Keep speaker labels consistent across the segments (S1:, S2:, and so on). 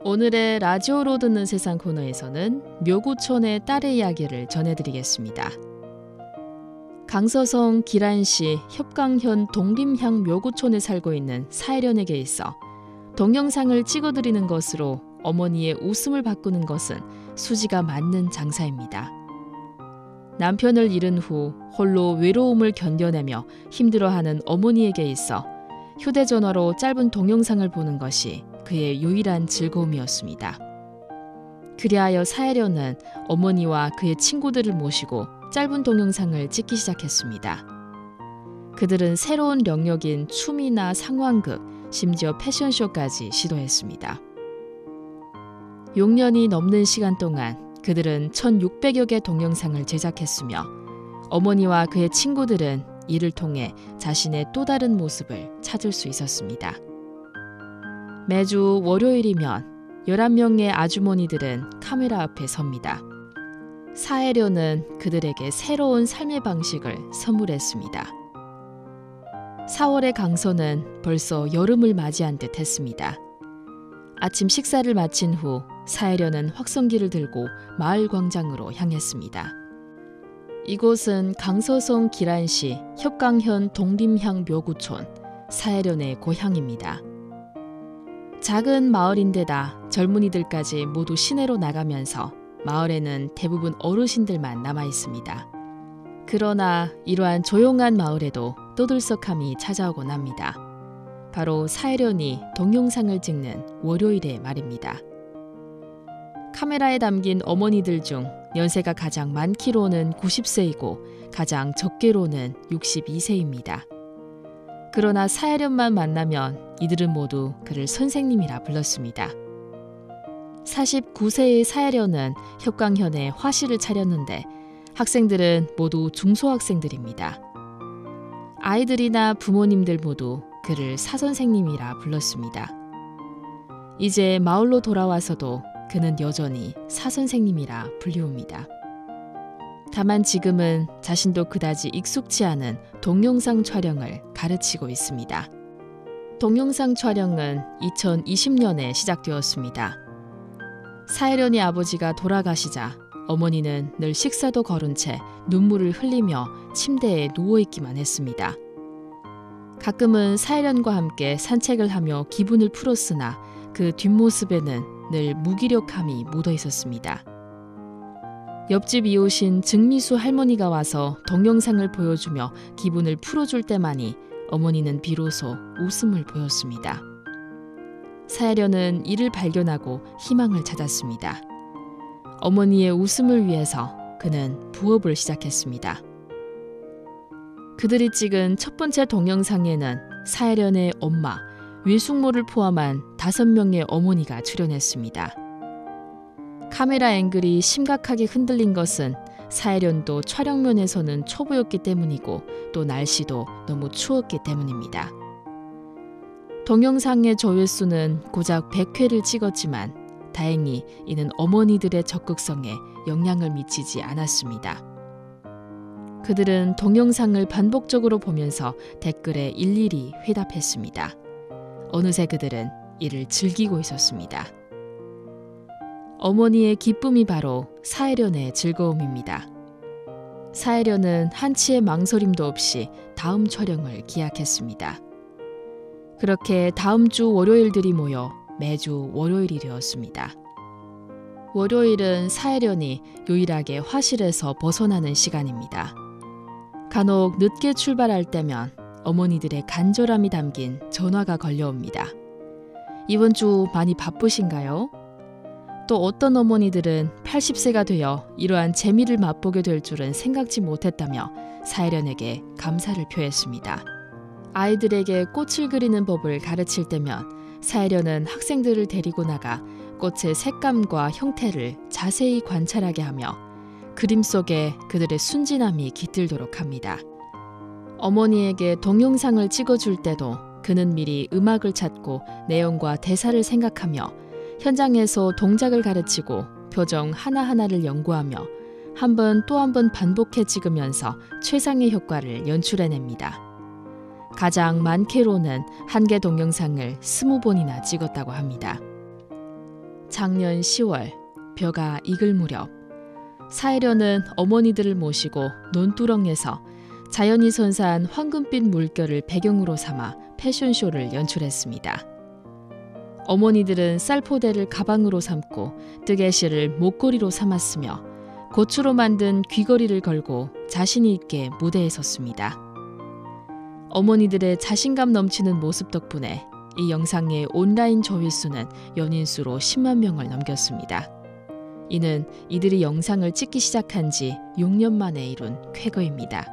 S1: 오늘의 라디오로 듣는 세상 코너에서는 묘구촌의 딸의 이야기를 전해드리겠습니다. 강서성 기란시 협강현 동림향 묘구촌에 살고 있는 사혜련에게 있어 동영상을 찍어드리는 것으로 어머니의 웃음을 바꾸는 것은 수지가 맞는 장사입니다. 남편을 잃은 후 홀로 외로움을 견뎌내며 힘들어하는 어머니에게 있어 휴대전화로 짧은 동영상을 보는 것이 그의 유일한 즐거움이었습니다. 그리하여 사혜련은 어머니와 그의 친구들을 모시고 짧은 동영상을 찍기 시작했습니다. 그들은 새로운 영역인 춤이나 상황극, 심지어 패션쇼까지 시도했습니다. 6년이 넘는 시간 동안 그들은 1,600여 개 동영상을 제작했으며 어머니와 그의 친구들은 이를 통해 자신의 또 다른 모습을 찾을 수 있었습니다. 매주 월요일이면 11명의 아주머니들은 카메라 앞에 섭니다. 사혜련은 그들에게 새로운 삶의 방식을 선물했습니다. 4월의 강서는 벌써 여름을 맞이한 듯 했습니다. 아침 식사를 마친 후 사혜련은 확성기를 들고 마을 광장으로 향했습니다. 이곳은 강서성 기란시 협강현 동림향 묘구촌, 사혜련의 고향입니다. 작은 마을인데다 젊은이들까지 모두 시내로 나가면서 마을에는 대부분 어르신들만 남아 있습니다. 그러나 이러한 조용한 마을에도 떠들썩함이 찾아오곤 합니다. 바로 사혜련이 동영상을 찍는 월요일의 말입니다. 카메라에 담긴 어머니들 중 연세가 가장 많기로는 90세이고 가장 적게로는 62세입니다. 그러나 사혜련만 만나면 이들은 모두 그를 선생님이라 불렀습니다. 49세의 사혜련은 협강현에 화실을 차렸는데 학생들은 모두 중소학생들입니다. 아이들이나 부모님들 모두 그를 사선생님이라 불렀습니다. 이제 마을로 돌아와서도 그는 여전히 사선생님이라 불리웁니다. 다만 지금은 자신도 그다지 익숙치 않은 동영상 촬영을 가르치고 있습니다. 동영상 촬영은 2020년에 시작되었습니다. 사혜련이 아버지가 돌아가시자 어머니는 늘 식사도 거른 채 눈물을 흘리며 침대에 누워있기만 했습니다. 가끔은 사혜련과 함께 산책을 하며 기분을 풀었으나 그 뒷모습에는 늘 무기력함이 묻어 있었습니다. 옆집 이웃인 증미수 할머니가 와서 동영상을 보여주며 기분을 풀어줄 때만이 어머니는 비로소 웃음을 보였습니다. 사혜련은 이를 발견하고 희망을 찾았습니다. 어머니의 웃음을 위해서 그는 부업을 시작했습니다. 그들이 찍은 첫 번째 동영상에는 사혜련의 엄마, 외숙모를 포함한 5명의 어머니가 출연했습니다. 카메라 앵글이 심각하게 흔들린 것은 사혜련도 촬영면에서는 초보였기 때문이고 또 날씨도 너무 추웠기 때문입니다. 동영상의 조회수는 고작 100회를 찍었지만 다행히 이는 어머니들의 적극성에 영향을 미치지 않았습니다. 그들은 동영상을 반복적으로 보면서 댓글에 일일이 회답했습니다. 어느새 그들은 이를 즐기고 있었습니다. 어머니의 기쁨이 바로 사혜련의 즐거움입니다. 사혜련은 한치의 망설임도 없이 다음 촬영을 기약했습니다. 그렇게 다음 주 월요일들이 모여 매주 월요일이 되었습니다. 월요일은 사혜련이 유일하게 화실에서 벗어나는 시간입니다. 간혹 늦게 출발할 때면 어머니들의 간절함이 담긴 전화가 걸려옵니다. 이번 주 많이 바쁘신가요? 또 어떤 어머니들은 80세가 되어 이러한 재미를 맛보게 될 줄은 생각지 못했다며 사혜련에게 감사를 표했습니다. 아이들에게 꽃을 그리는 법을 가르칠 때면 사혜련은 학생들을 데리고 나가 꽃의 색감과 형태를 자세히 관찰하게 하며 그림 속에 그들의 순진함이 깃들도록 합니다. 어머니에게 동영상을 찍어줄 때도 그는 미리 음악을 찾고 내용과 대사를 생각하며 현장에서 동작을 가르치고 표정 하나하나를 연구하며 한 번 또 한 번 반복해 찍으면서 최상의 효과를 연출해냅니다. 가장 많게로는 한 개 동영상을 20번이나 찍었다고 합니다. 작년 10월 벼가 익을 무렵 사혜련은 어머니들을 모시고 논두렁에서 자연이 선사한 황금빛 물결을 배경으로 삼아 패션쇼를 연출했습니다. 어머니들은 쌀포대를 가방으로 삼고 뜨개실을 목걸이로 삼았으며 고추로 만든 귀걸이를 걸고 자신 있게 무대에 섰습니다. 어머니들의 자신감 넘치는 모습 덕분에 이 영상의 온라인 조회수는 연인수로 10만 명을 넘겼습니다. 이는 이들이 영상을 찍기 시작한 지 6년 만에 이룬 쾌거입니다.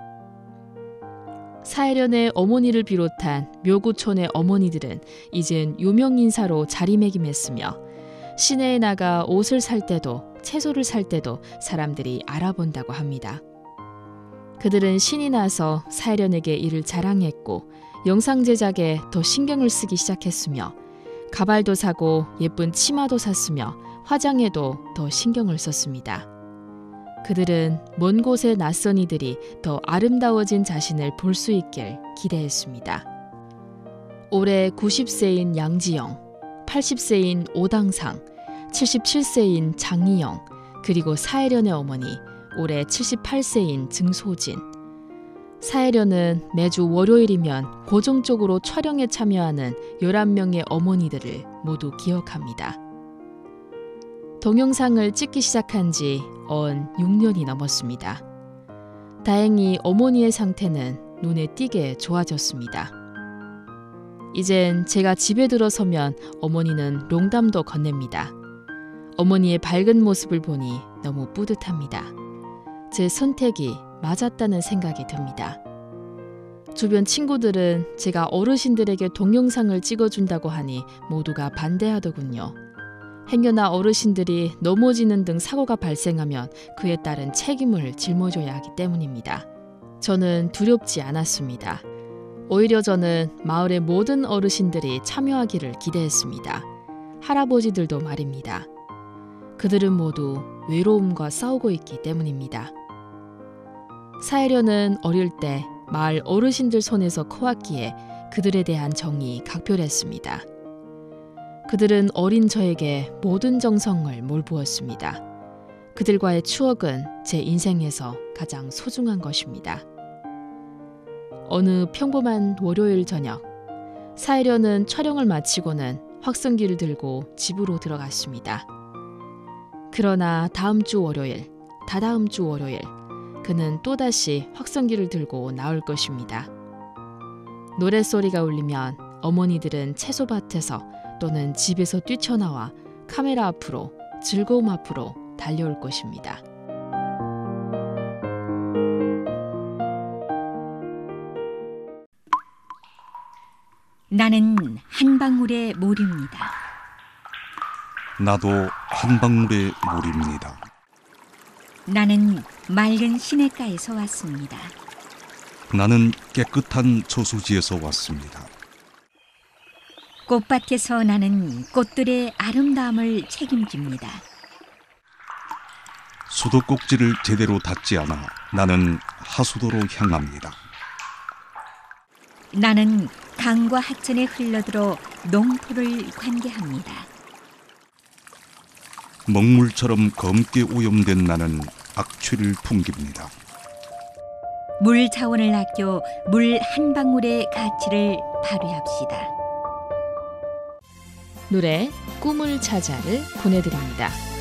S1: 사혜련의 어머니를 비롯한 묘구촌의 어머니들은 이젠 유명인사로 자리매김했으며 시내에 나가 옷을 살 때도 채소를 살 때도 사람들이 알아본다고 합니다. 그들은 신이 나서 사혜련에게 이를 자랑했고 영상 제작에 더 신경을 쓰기 시작했으며 가발도 사고 예쁜 치마도 샀으며 화장에도 더 신경을 썼습니다. 그들은 먼 곳의 낯선 이들이 더 아름다워진 자신을 볼 수 있길 기대했습니다. 올해 90세인 양지영, 80세인 오당상, 77세인 장희영, 그리고 사혜련의 어머니, 올해 78세인 증소진. 사혜련은 매주 월요일이면 고정적으로 촬영에 참여하는 11명의 어머니들을 모두 기억합니다. 동영상을 찍기 시작한 지 언 6년이 넘었습니다. 다행히 어머니의 상태는 눈에 띄게 좋아졌습니다. 이젠 제가 집에 들어서면 어머니는 농담도 건넵니다. 어머니의 밝은 모습을 보니 너무 뿌듯합니다. 제 선택이 맞았다는 생각이 듭니다. 주변 친구들은 제가 어르신들에게 동영상을 찍어준다고 하니 모두가 반대하더군요. 행여나 어르신들이 넘어지는 등 사고가 발생하면 그에 따른 책임을 짊어져야 하기 때문입니다. 저는 두렵지 않았습니다. 오히려 저는 마을의 모든 어르신들이 참여하기를 기대했습니다. 할아버지들도 말입니다. 그들은 모두 외로움과 싸우고 있기 때문입니다. 사혜련은 어릴 때 마을 어르신들 손에서 커왔기에 그들에 대한 정이 각별했습니다. 그들은 어린 저에게 모든 정성을 몰부었습니다. 그들과의 추억은 제 인생에서 가장 소중한 것입니다. 어느 평범한 월요일 저녁, 사혜련은 촬영을 마치고는 확성기를 들고 집으로 들어갔습니다. 그러나 다음 주 월요일, 다다음 주 월요일, 그는 또다시 확성기를 들고 나올 것입니다. 노랫소리가 울리면 어머니들은 채소밭에서 또는 집에서 뛰쳐나와 카메라 앞으로, 즐거움 앞으로 달려올 것입니다.
S2: 나는 한 방울의 물입니다.
S3: 나도 한 방울의 물입니다.
S2: 나는 맑은 시냇가에서 왔습니다.
S3: 나는 깨끗한 저수지에서 왔습니다.
S2: 꽃밭에서 나는 꽃들의 아름다움을 책임집니다.
S3: 수도꼭지를 제대로 닫지 않아 나는 하수도로 향합니다.
S2: 나는 강과 하천에 흘러들어 농토를 관계합니다.
S3: 먹물처럼 검게 오염된 나는 악취를 풍깁니다.
S2: 물 자원을 아껴 물 한 방울의 가치를 발휘합시다.
S1: 노래 꿈을 찾아를 보내드립니다.